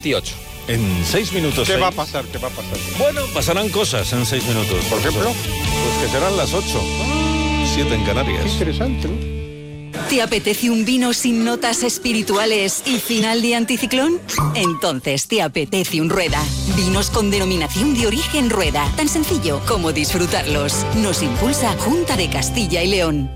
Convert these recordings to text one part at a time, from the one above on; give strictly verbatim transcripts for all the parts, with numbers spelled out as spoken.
dieciocho. En seis minutos. ¿Qué seis. va a pasar? ¿Qué va a pasar? Bueno, pasarán cosas en seis minutos. ¿Por ejemplo? Pues que serán las ocho. Siete en Canarias. Qué interesante, ¿no? ¿Te apetece un vino sin notas espirituales y final de anticiclón? Entonces te apetece un Rueda. Vinos con denominación de origen Rueda. Tan sencillo como disfrutarlos. Nos impulsa Junta de Castilla y León.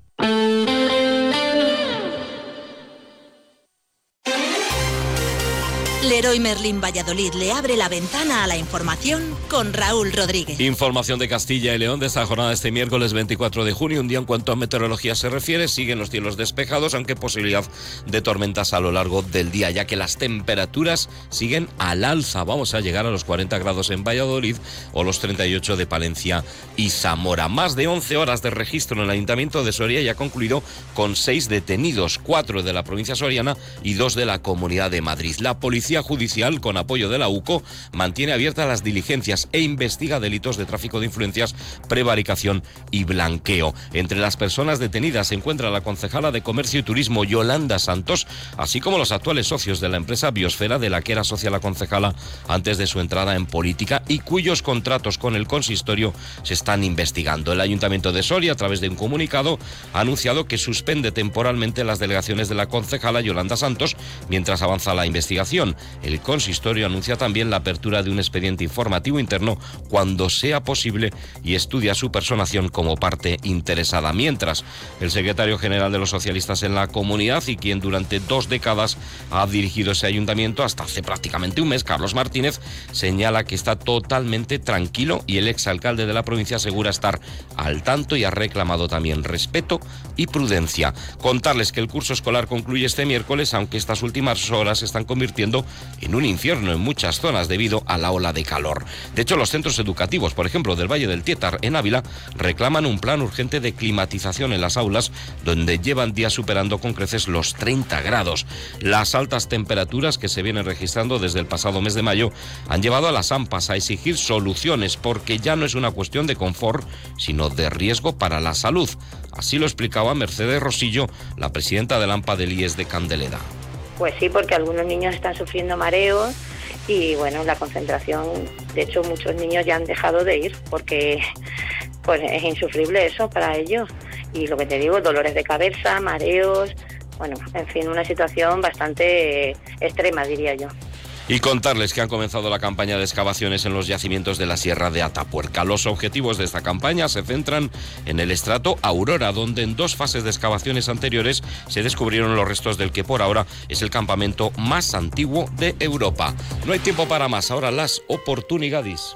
Leroy Merlin Valladolid le abre la ventana a la información con Raúl Rodríguez. Información de Castilla y León de esta jornada este miércoles veinticuatro de junio. Un día en cuanto a meteorología se refiere, siguen los cielos despejados, aunque posibilidad de tormentas a lo largo del día, ya que las temperaturas siguen al alza. Vamos a llegar a los cuarenta grados en Valladolid o los treinta y ocho de Palencia y Zamora. Más de once horas de registro en el Ayuntamiento de Soria y ha concluido con seis detenidos, cuatro de la provincia soriana y dos de la Comunidad de Madrid. La Policía Judicial, con apoyo de la U C O, mantiene abiertas las diligencias e investiga delitos de tráfico de influencias, prevaricación y blanqueo. Entre las personas detenidas se encuentra la concejala de Comercio y Turismo, Yolanda Santos, así como los actuales socios de la empresa Biosfera, de la que era socia la concejala antes de su entrada en política y cuyos contratos con el consistorio se están investigando. El Ayuntamiento de Soria, a través de un comunicado, ha anunciado que suspende temporalmente las delegaciones de la concejala Yolanda Santos mientras avanza la investigación. El consistorio anuncia también la apertura de un expediente informativo interno cuando sea posible y estudia su personación como parte interesada. Mientras, el secretario general de los socialistas en la comunidad y quien durante dos décadas ha dirigido ese ayuntamiento hasta hace prácticamente un mes, Carlos Martínez, señala que está totalmente tranquilo y el exalcalde de la provincia asegura estar al tanto y ha reclamado también respeto y prudencia. Contarles que el curso escolar concluye este miércoles, aunque estas últimas horas se están convirtiendo en un infierno en muchas zonas debido a la ola de calor. De hecho, los centros educativos, por ejemplo, del Valle del Tietar, en Ávila, reclaman un plan urgente de climatización en las aulas, donde llevan días superando con creces los treinta grados. Las altas temperaturas que se vienen registrando desde el pasado mes de mayo han llevado a las AMPAs a exigir soluciones, porque ya no es una cuestión de confort, sino de riesgo para la salud. Así lo explicaba Mercedes Rosillo, la presidenta del AMPA del I E S de Candeleda. Pues sí, porque algunos niños están sufriendo mareos y bueno, la concentración, de hecho muchos niños ya han dejado de ir porque pues es insufrible eso para ellos. Y lo que te digo, dolores de cabeza, mareos, bueno, en fin, una situación bastante extrema, diría yo. Y contarles que han comenzado la campaña de excavaciones en los yacimientos de la Sierra de Atapuerca. Los objetivos de esta campaña se centran en el estrato Aurora, donde en dos fases de excavaciones anteriores se descubrieron los restos del que por ahora es el campamento más antiguo de Europa. No hay tiempo para más, ahora las oportunidades.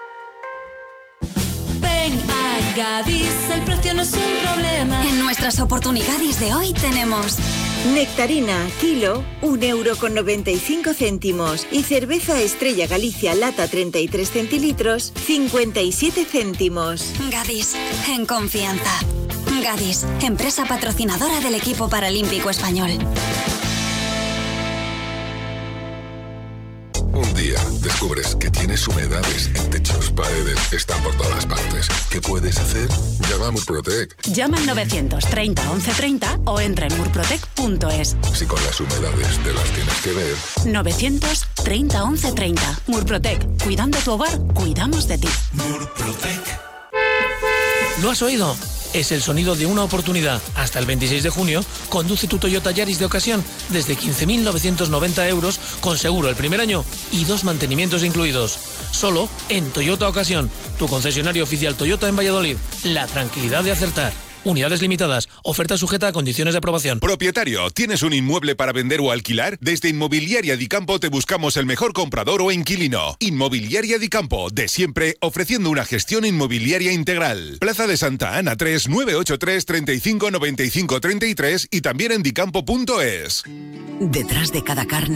Ven a Gadis, el precio no es un problema. En nuestras oportunidades de hoy tenemos nectarina, kilo, un euro con noventa y cinco céntimos. Y cerveza Estrella Galicia, lata treinta y tres centilitros, cincuenta y siete céntimos. Gadis, en confianza. Gadis, empresa patrocinadora del equipo paralímpico español. Un día descubres que tienes humedades en techos, paredes, están por todas partes. ¿Qué puedes hacer? Llama a Murprotec. Llama al novecientos treinta once treinta o entra en murprotec punto es. Si con las humedades te las tienes que ver. novecientos treinta once treinta. Murprotec. Cuidando tu hogar, cuidamos de ti. Murprotec. ¿Lo has oído? Es el sonido de una oportunidad. Hasta el veintiséis de junio, conduce tu Toyota Yaris de ocasión desde quince mil novecientos noventa euros con seguro el primer año y dos mantenimientos incluidos. Solo en Toyota Ocasión, tu concesionario oficial Toyota en Valladolid. La tranquilidad de acertar. Unidades limitadas. Oferta sujeta a condiciones de aprobación. Propietario, ¿tienes un inmueble para vender o alquilar? Desde Inmobiliaria Di Campo te buscamos el mejor comprador o inquilino. Inmobiliaria Di Campo, de siempre ofreciendo una gestión inmobiliaria integral. Plaza de Santa Ana tres, nueve ocho tres, treinta y cinco, noventa y cinco, treinta y tres y también en dicampo punto es. Detrás de cada carne